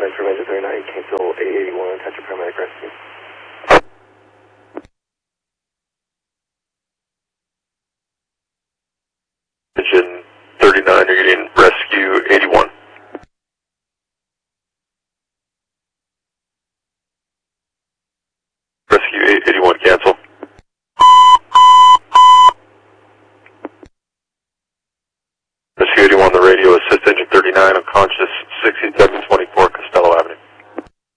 for Measure 39, cancel 881, touch a paramedic rescue. Engine 39, you're getting rescue 81. Rescue 81,